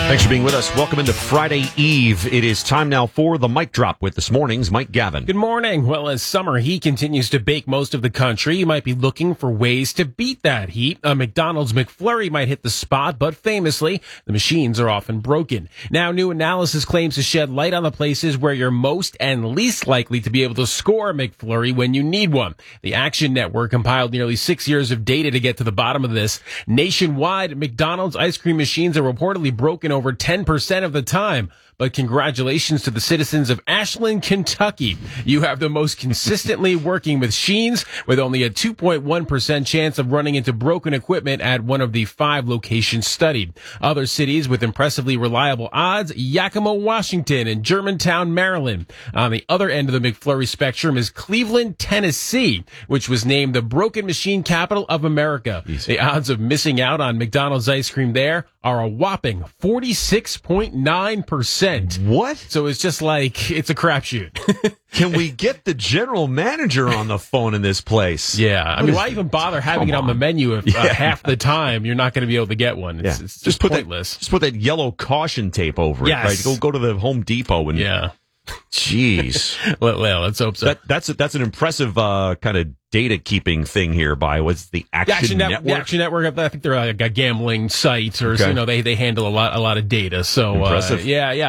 Thanks for being with us. Welcome into Friday Eve. It is time now for the Mic Drop with this morning's Mike Gavin. Good morning. Well, as summer heat continues to bake most of the country, you might be looking for ways to beat that heat. A McDonald's McFlurry might hit the spot, but famously, the machines are often broken. Now, new analysis claims to shed light on the places where you're most and least likely to be able to score a McFlurry when you need one. The Action Network compiled nearly 6 years of data to get to the bottom of this. Nationwide, McDonald's ice cream machines are reportedly broken over 10% of the time. But congratulations to the citizens of Ashland, Kentucky. You have the most consistently working machines with only a 2.1% chance of running into broken equipment at one of the 5 locations studied. Other cities with impressively reliable odds, Yakima, Washington, and Germantown, Maryland. On the other end of the McFlurry spectrum is Cleveland, Tennessee, which was named the broken machine capital of America. The odds of missing out on McDonald's ice cream there are a whopping 46.9%. What? So it's just like, it's a crapshoot. Can we get the general manager on the phone in this place? Yeah. I mean, why even bother having it on the menu if half the time you're not going to be able to get one? It's just pointless. Just put that yellow caution tape over it. Yes. Right? Go to the Home Depot and... Yeah. Jeez. well, let's hope so. That's an impressive kind of data keeping thing here by what's the Action Network? The Action Network. I think they're like a gambling site, or they handle a lot of data. So impressive.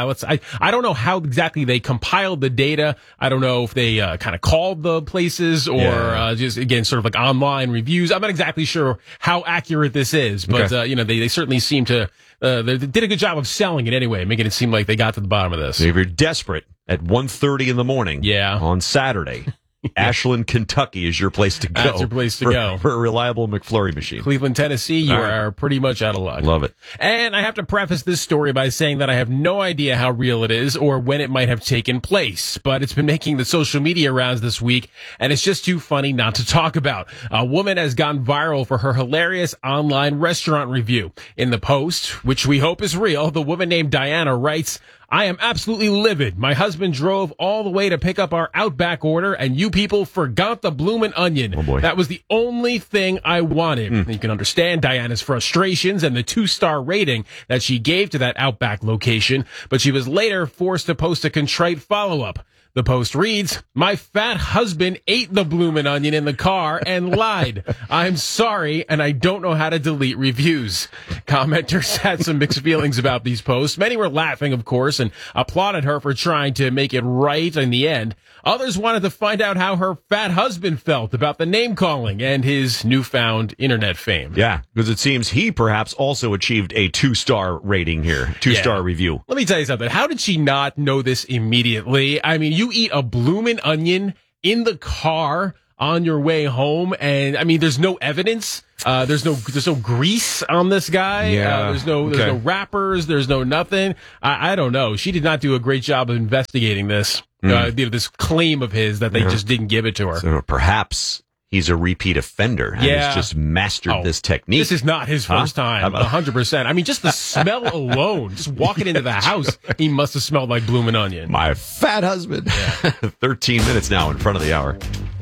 I don't know how exactly they compiled the data. I don't know if they kind of called the places or just again sort of like online reviews. I'm not exactly sure how accurate this is, but they certainly seem to they did a good job of selling it anyway, making it seem like they got to the bottom of this. If you're desperate at 1:30 in the morning, on Saturday. Ashland, Kentucky is your place to go. That's your place to go. For a reliable McFlurry machine. Cleveland, Tennessee, you are pretty much out of luck. Love it. And I have to preface this story by saying that I have no idea how real it is or when it might have taken place, but it's been making the social media rounds this week, and it's just too funny not to talk about. A woman has gone viral for her hilarious online restaurant review. In the post, which we hope is real, the woman named Diana writes, "I am absolutely livid. My husband drove all the way to pick up our Outback order, and you people forgot the bloomin' onion. Oh boy. That was the only thing I wanted." You can understand Diana's frustrations and the 2-star rating that she gave to that Outback location, but she was later forced to post a contrite follow-up. The post reads, "My fat husband ate the bloomin' onion in the car and lied. I'm sorry, and I don't know how to delete reviews." Commenters had some mixed feelings about these posts. Many were laughing, of course, and applauded her for trying to make it right in the end. Others wanted to find out how her fat husband felt about the name-calling and his newfound internet fame. Yeah, because it seems he perhaps also achieved a 2-star rating here, 2-star review. Let me tell you something. How did she not know this immediately? I mean, you eat a bloomin' onion in the car on your way home, and I mean, there's no evidence. There's no grease on this guy. There's no wrappers. There's no nothing. I don't know. She did not do a great job of investigating this. This claim of his that they just didn't give it to her. So perhaps he's a repeat offender and has just mastered this technique. This is not his first time, 100%. I mean, just the smell alone, just walking into the house, he must have smelled like bloomin' onion. My fat husband. 13 minutes now in front of the hour.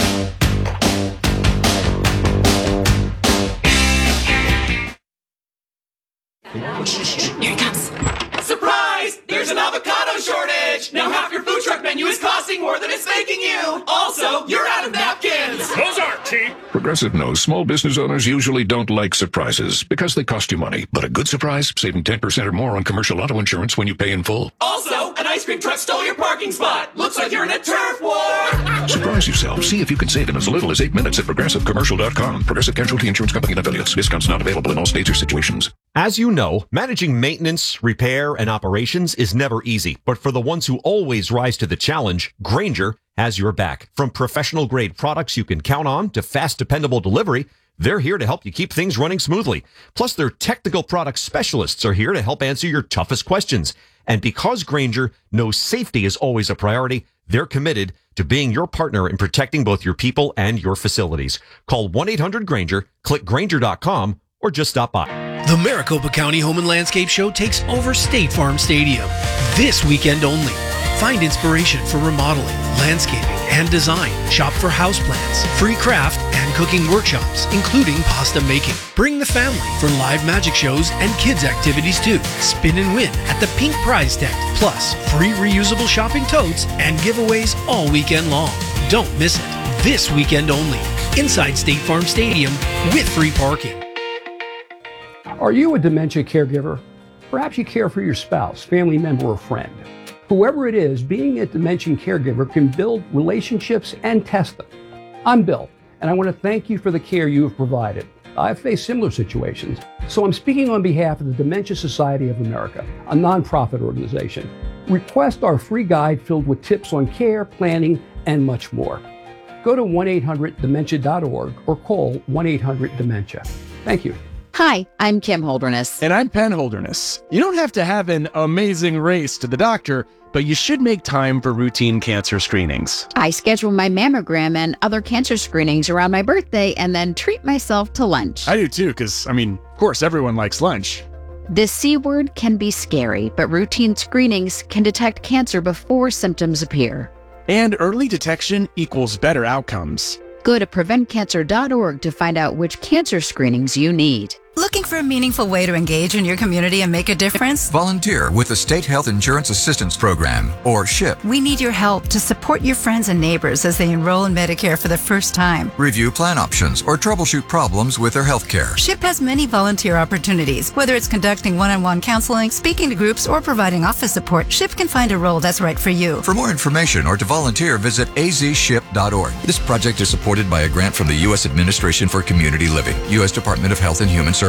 Here he comes. Surprise! There's an avocado shortage! Now half your food truck menu is costing more than it's making you! Also, you're out of napkins! Those aren't cheap! Progressive knows small business owners usually don't like surprises because they cost you money. But a good surprise, saving 10% or more on commercial auto insurance when you pay in full. Also, an ice cream truck stole your parking spot! Looks like you're in a turf war! Surprise yourself. See if you can save in as little as 8 minutes at ProgressiveCommercial.com. Progressive Casualty Insurance Company and Affiliates. Discounts not available in all states or situations. As you know, managing maintenance, repair, and operations is never easy. But for the ones who always rise to the challenge, Grainger has your back. From professional-grade products you can count on to fast, dependable delivery, they're here to help you keep things running smoothly. Plus, their technical product specialists are here to help answer your toughest questions. And because Grainger knows safety is always a priority, they're committed to being your partner in protecting both your people and your facilities. Call 1-800-GRAINGER, click Grainger.com, or just stop by. The Maricopa County Home and Landscape Show takes over State Farm Stadium this weekend only. Find inspiration for remodeling, landscaping, and design. Shop for houseplants, free craft and cooking workshops, including pasta making. Bring the family for live magic shows and kids activities too. Spin and win at the Pink Prize Tent. Plus, free reusable shopping totes and giveaways all weekend long. Don't miss it. This weekend only. Inside State Farm Stadium with free parking. Are you a dementia caregiver? Perhaps you care for your spouse, family member, or friend. Whoever it is, being a dementia caregiver can build relationships and test them. I'm Bill, and I want to thank you for the care you have provided. I've faced similar situations, so I'm speaking on behalf of the Dementia Society of America, a nonprofit organization. Request our free guide filled with tips on care, planning, and much more. Go to 1-800-DEMENTIA.org or call 1-800-DEMENTIA. Thank you. Hi, I'm Kim Holderness. And I'm Penn Holderness. You don't have to have an amazing race to the doctor, but you should make time for routine cancer screenings. I schedule my mammogram and other cancer screenings around my birthday and then treat myself to lunch. I do too, because, of course, everyone likes lunch. The C word can be scary, but routine screenings can detect cancer before symptoms appear. And early detection equals better outcomes. Go to preventcancer.org to find out which cancer screenings you need. Looking for a meaningful way to engage in your community and make a difference? Volunteer with the State Health Insurance Assistance Program, or SHIP. We need your help to support your friends and neighbors as they enroll in Medicare for the first time. Review plan options or troubleshoot problems with their health care. SHIP has many volunteer opportunities. Whether it's conducting one-on-one counseling, speaking to groups, or providing office support, SHIP can find a role that's right for you. For more information or to volunteer, visit azship.org. This project is supported by a grant from the U.S. Administration for Community Living, U.S. Department of Health and Human Services.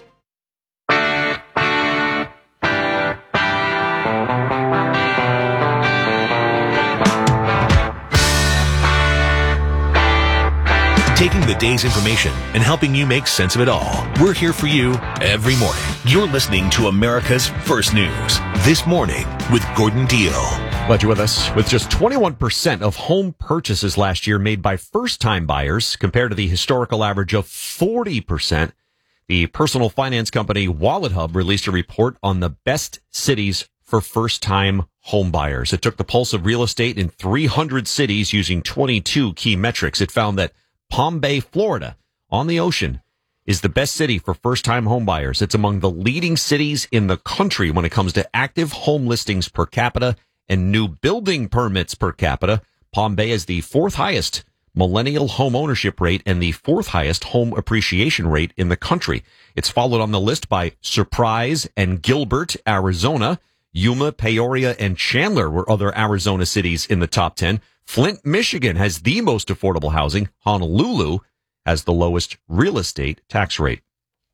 Taking the day's information and helping you make sense of it all. We're here for you every morning. You're listening to America's First News. This morning with Gordon Deal. Glad you're with us. With just 21% of home purchases last year made by first-time buyers compared to the historical average of 40%, the personal finance company WalletHub released a report on the best cities for first-time home buyers. It took the pulse of real estate in 300 cities using 22 key metrics. It found that Palm Bay, Florida, on the ocean, is the best city for first-time home buyers. It's among the leading cities in the country when it comes to active home listings per capita and new building permits per capita. Palm Bay is the fourth highest millennial home ownership rate and the fourth highest home appreciation rate in the country. It's followed on the list by Surprise and Gilbert, Arizona. Yuma, Peoria, and Chandler were other Arizona cities in the top 10. Flint, Michigan has the most affordable housing. Honolulu has the lowest real estate tax rate.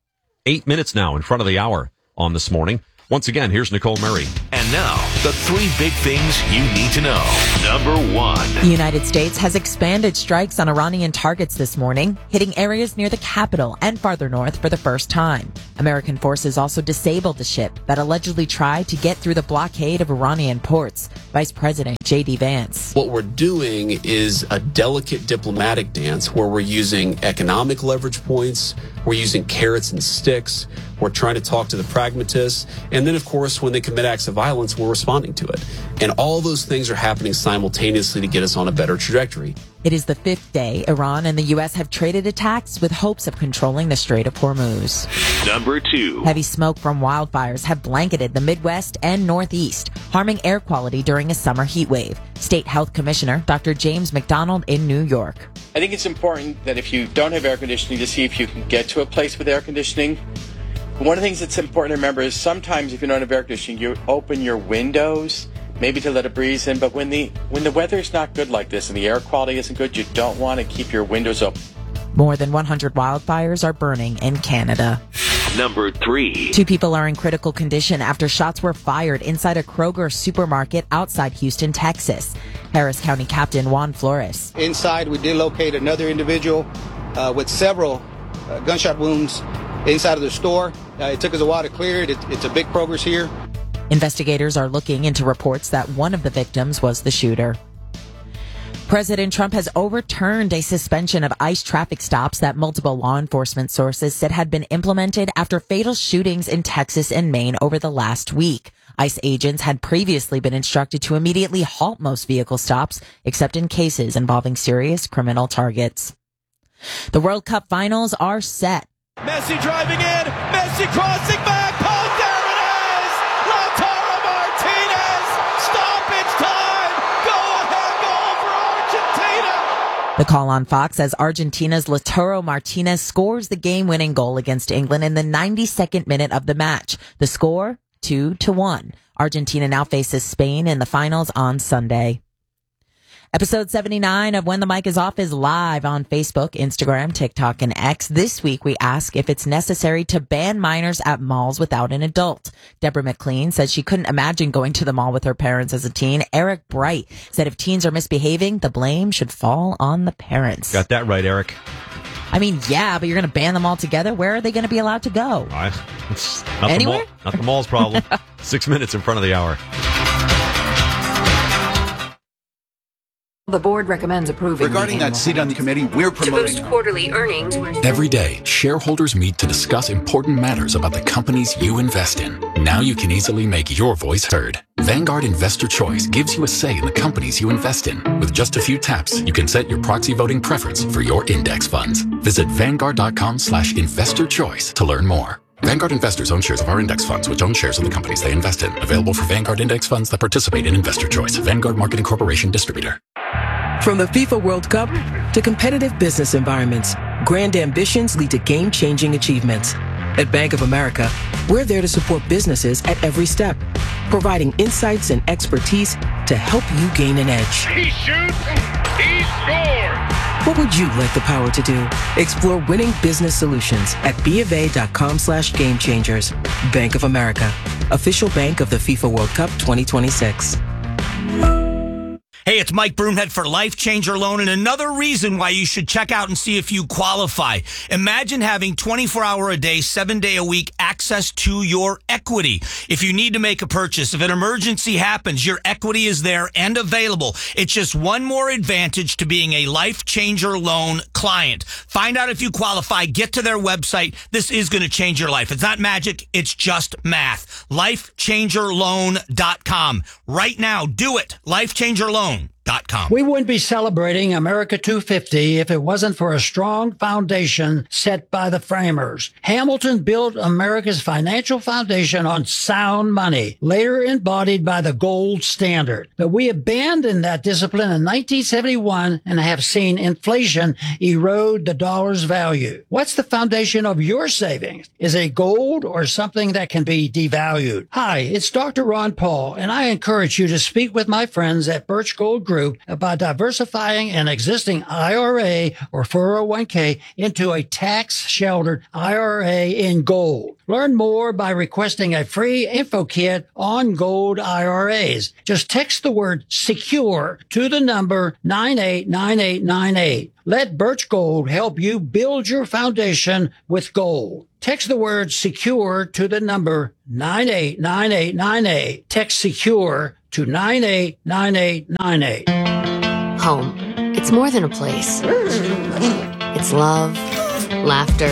8 minutes now in front of the hour on This Morning. Once again, here's Nicole Murray. And now, the three big things you need to know. Number one. The United States has expanded strikes on Iranian targets this morning, hitting areas near the capital and farther north for the first time. American forces also disabled the ship that allegedly tried to get through the blockade of Iranian ports. Vice President J.D. Vance. What we're doing is a delicate diplomatic dance where we're using economic leverage points, we're using carrots and sticks, we're trying to talk to the pragmatists, and then, of course, when they commit acts of violence, we're responding to it. And all those things are happening simultaneously to get us on a better trajectory. It is the fifth day Iran and the U.S. have traded attacks with hopes of controlling the Strait of Hormuz. Number two. Heavy smoke from wildfires have blanketed the Midwest and Northeast, harming air quality during a summer heat wave. State Health Commissioner Dr. James McDonald in New York. I think it's important that if you don't have air conditioning, to see if you can get to a place with air conditioning. One of the things that's important to remember is sometimes if you don't have air conditioning, you open your windows, maybe to let a breeze in, but when the weather's not good like this and the air quality isn't good, you don't want to keep your windows open. More than 100 wildfires are burning in Canada. Number three. 2 people are in critical condition after shots were fired inside a Kroger supermarket outside Houston, Texas. Harris County Captain Juan Flores. Inside, we did locate another individual with several gunshot wounds inside of the store. It took us a while to clear it. It's a big Kroger's here. Investigators are looking into reports that one of the victims was the shooter. President Trump has overturned a suspension of ICE traffic stops that multiple law enforcement sources said had been implemented after fatal shootings in Texas and Maine over the last week. ICE agents had previously been instructed to immediately halt most vehicle stops, except in cases involving serious criminal targets. The World Cup finals are set. Messi driving in, Messi crossing back, oh, there it is! Lautaro Martinez, stoppage time, go-ahead goal for Argentina! The call on Fox as Argentina's Lautaro Martinez scores the game-winning goal against England in the 92nd minute of the match. The score, 2-1. Argentina now faces Spain in the finals on Sunday. Episode 79 of When the Mic is Off is live on Facebook, Instagram, TikTok, and X. This week, we ask if it's necessary to ban minors at malls without an adult. Deborah McLean says she couldn't imagine going to the mall with her parents as a teen. Eric Bright said if teens are misbehaving, the blame should fall on the parents. Got that right, Eric. I mean, yeah, but you're going to ban them all together? Where are they going to be allowed to go? It's not Anywhere? Not the mall's problem. 6 minutes in front of the hour. The board recommends approving. Regarding that seat on the committee, we're promoting to boost quarterly earnings. Every day, shareholders meet to discuss important matters about the companies you invest in. Now you can easily make your voice heard. Vanguard Investor Choice gives you a say in the companies you invest in. With just a few taps, you can set your proxy voting preference for your index funds. Visit Vanguard.com/investor choice to learn more. Vanguard investors own shares of our index funds, which own shares of the companies they invest in. Available for Vanguard index funds that participate in Investor Choice. Vanguard Marketing Corporation Distributor. From the FIFA World Cup to competitive business environments, grand ambitions lead to game-changing achievements. At Bank of America, we're there to support businesses at every step, providing insights and expertise to help you gain an edge. He shoots, he scores! What would you like the power to do? Explore winning business solutions at BofA.com/gamechangers. Bank of America, official bank of the FIFA World Cup 2026. Hey, it's Mike Broomhead for Life Changer Loan, and another reason why you should check out and see if you qualify. Imagine having 24-hour-a-day, 7-day-a-week access to your equity. If you need to make a purchase, if an emergency happens, your equity is there and available. It's just one more advantage to being a Life Changer Loan client. Find out if you qualify. Get to their website. This is going to change your life. It's not magic. It's just math. LifeChangerLoan.com. Right now, do it. LifeChangerLoan.com. We wouldn't be celebrating America 250 if it wasn't for a strong foundation set by the framers. Hamilton built America's financial foundation on sound money, later embodied by the gold standard. But we abandoned that discipline in 1971 and have seen inflation erode the dollar's value. What's the foundation of your savings? Is it gold or something that can be devalued? Hi, it's Dr. Ron Paul, and I encourage you to speak with my friends at Birch Gold Group about diversifying an existing IRA or 401k into a tax-sheltered IRA in gold. Learn more by requesting a free info kit on gold IRAs. Just text the word SECURE to the number 989898. Let Birch Gold help you build your foundation with gold. Text the word SECURE to the number 989898. Text SECURE to 989898. Home. It's more than a place. It's love, laughter,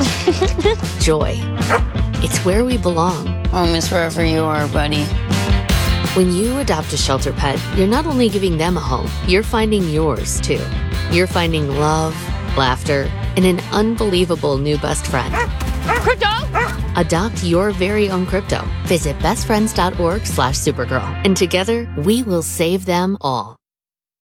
joy. It's where we belong. Home is wherever you are, buddy. When you adopt a shelter pet, you're not only giving them a home, you're finding yours, too. You're finding love, laughter, and an unbelievable new best friend. Crypto! Adopt your very own crypto. Visit bestfriends.org/Supergirl. And together, we will save them all.